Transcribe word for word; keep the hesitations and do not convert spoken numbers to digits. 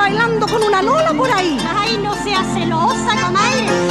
bailando con una lola por ahí. Ay, no seas celosa, comadre.